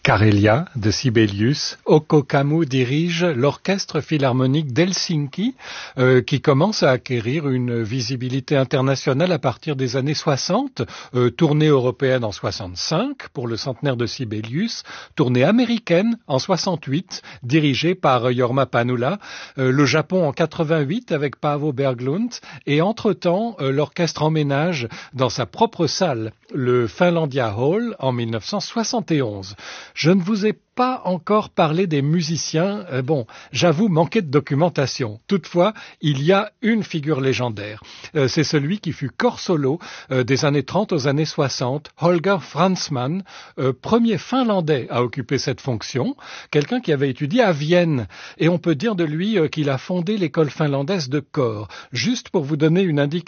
Karelia de Sibelius. Occo Kammu dirige l'orchestre philharmonique d'Helsinki qui commence à acquérir une visibilité internationale à partir des années 60, tournée européenne en 65 pour le centenaire de Sibelius, tournée américaine en 68 dirigée par Jorma Panula, le Japon en 88 avec Paavo Berglund et entre-temps l'orchestre emménage dans sa propre salle, le Finlandia Hall en 1971. Je ne vous ai pas encore parlé des musiciens. J'avoue manquer de documentation. Toutefois, il y a une figure légendaire. C'est celui qui fut corps solo des années 30 aux années 60, Holger Franzmann, premier Finlandais à occuper cette fonction, quelqu'un qui avait étudié à Vienne. Et on peut dire de lui qu'il a fondé l'école finlandaise de corps. Juste pour vous donner une indication